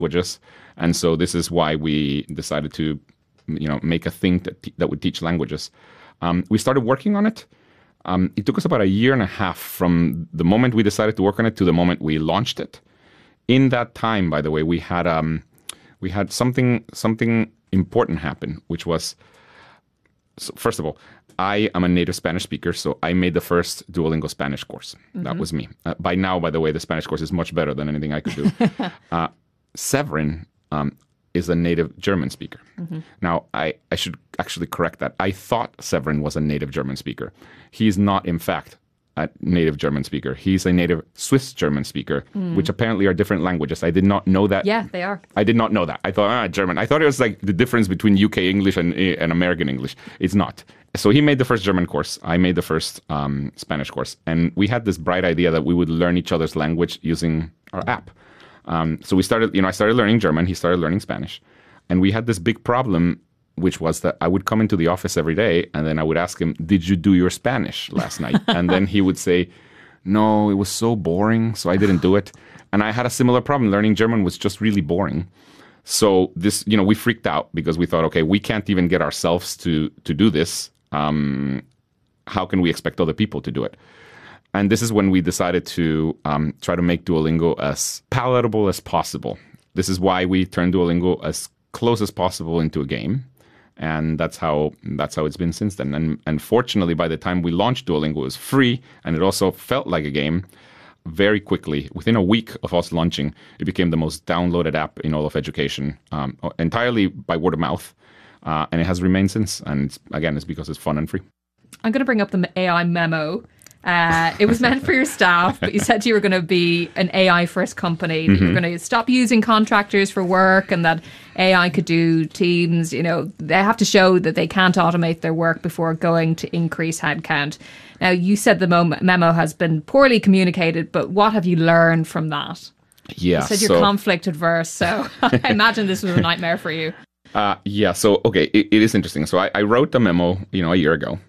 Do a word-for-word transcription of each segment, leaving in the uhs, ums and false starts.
languages. And so this is why we decided to, you know, make a thing that, that would teach languages. Um, we started working on it. Um, it took us about a year and a half from the moment we decided to work on it to the moment we launched it. In that time, by the way, we had um, we had something something important happen, which was, so first of all, I am a native Spanish speaker, so I made the first Duolingo Spanish course. Mm-hmm. That was me. Uh, by now, by the way, the Spanish course is much better than anything I could do. uh, Severin um, is a native German speaker. Mm-hmm. Now, I, I should actually correct that. I thought Severin was a native German speaker. He is not, in fact, a native German speaker. He's a native Swiss German speaker, mm. which apparently are different languages. I did not know that. Yeah, they are. I did not know that. I thought, ah, German. I thought it was like the difference between U K English and, and American English. It's not. So he made the first German course. I made the first um, Spanish course. And we had this bright idea that we would learn each other's language using our app. Um, so we started, you know, I started learning German. He started learning Spanish. And we had this big problem, which was that I would come into the office every day and then I would ask him, did you do your Spanish last night? And then he would say, no, it was so boring, so I didn't do it. And I had a similar problem. Learning German was just really boring. So this, you know, we freaked out because we thought, okay, we can't even get ourselves to to do this. Um, how can we expect other people to do it? And this is when we decided to um, try to make Duolingo as palatable as possible. This is why we turned Duolingo as close as possible into a game. And that's how that's how it's been since then. And, and fortunately, by the time we launched Duolingo, it was free, and it also felt like a game. Very quickly, within a week of us launching, it became the most downloaded app in all of education, um, entirely by word of mouth. Uh, and it has remained since. And it's, again, it's because it's fun and free. I'm going to bring up the A I memo. Uh, it was meant for your staff, but you said you were going to be an A I-first company, that mm-hmm. you're going to stop using contractors for work and that A I could do teams. You know, they have to show that they can't automate their work before going to increase headcount. Now, you said the memo has been poorly communicated, but what have you learned from that? Yeah, you said you're so, conflict adverse, so I imagine this was a nightmare for you. Uh, yeah, so, okay, it, it is interesting. So I, I wrote the memo, you know, a year ago.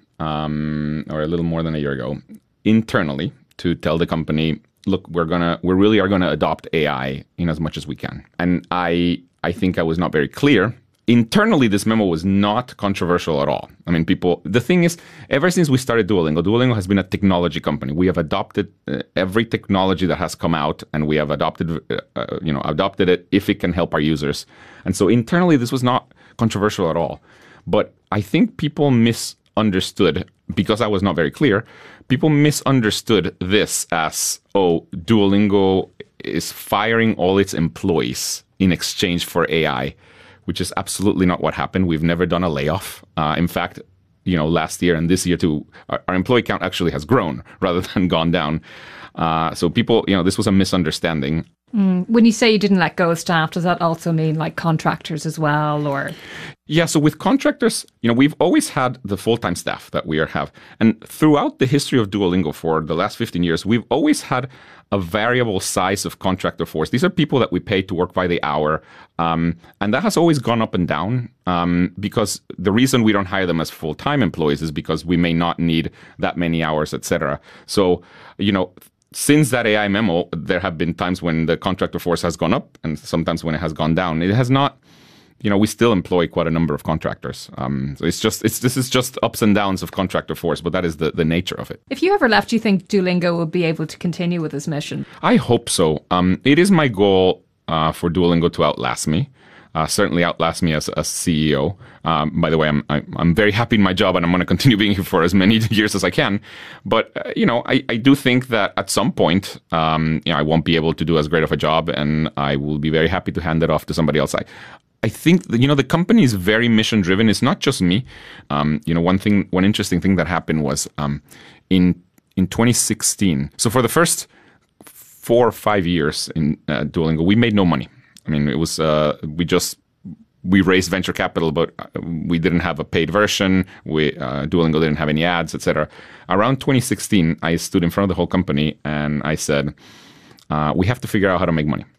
Um, or a little more than a year ago, internally to tell the company, look, we're gonna, we really are gonna adopt A I in as much as we can. And I, I think I was not very clear. Internally, this memo was not controversial at all. I mean, people, the thing is, ever since we started Duolingo, Duolingo has been a technology company. We have adopted uh, every technology that has come out, and we have adopted, uh, uh, you know, adopted it if it can help our users. And so internally, this was not controversial at all. But I think people miss understood, because I was not very clear, people misunderstood this as, oh, Duolingo is firing all its employees in exchange for A I, which is absolutely not what happened. We've never done a layoff. Uh, in fact, you know, last year and this year too, our, our employee count actually has grown rather than gone down. Uh, so people, you know, this was a misunderstanding. Mm. When you say you didn't let go of staff, does that also mean like contractors as well, or? Yeah, so with contractors, you know, we've always had the full-time staff that we have. And throughout the history of Duolingo for the last fifteen years, we've always had a variable size of contractor force. These are people that we pay to work by the hour. Um, and that has always gone up and down um, because the reason we don't hire them as full-time employees is because we may not need that many hours, et cetera. So, you know, since that A I memo, there have been times when the contractor force has gone up and sometimes when it has gone down. It has not, you know, we still employ quite a number of contractors. Um, so it's just, it's this is just ups and downs of contractor force, but that is the, the nature of it. If you ever left, do you think Duolingo will be able to continue with this mission? I hope so. Um, it is my goal uh, for Duolingo to outlast me. Uh, certainly outlast me as a C E O. Um, by the way, I'm, I'm I'm very happy in my job, and I'm going to continue being here for as many years as I can. But uh, you know, I, I do think that at some point, um, you know, I won't be able to do as great of a job, and I will be very happy to hand it off to somebody else. I I think that, you know, the company is very mission driven. It's not just me. Um, you know, one thing, one interesting thing that happened was um, in in twenty sixteen. So for the first four or five years in uh, Duolingo, we made no money. I mean, it was, uh, we just, we raised venture capital, but we didn't have a paid version. We, uh, Duolingo didn't have any ads, et cetera. Around twenty sixteen, I stood in front of the whole company and I said, uh, we have to figure out how to make money.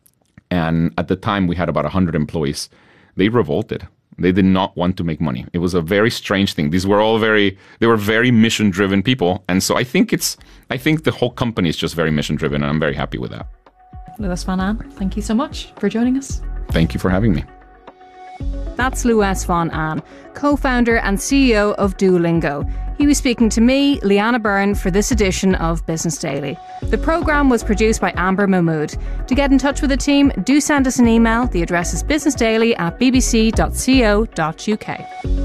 And at the time, we had about one hundred employees. They revolted. They did not want to make money. It was a very strange thing. These were all very, they were very mission-driven people. And so I think it's, I think the whole company is just very mission-driven, and I'm very happy with that. Louis van Aan, thank you so much for joining us. Thank you for having me. That's Louis van Aan, co-founder and C E O of Duolingo. He was speaking to me, Leanna Byrne, for this edition of Business Daily. The programme was produced by Amber Mahmood. To get in touch with the team, do send us an email. The address is businessdaily at b b c dot co dot u k.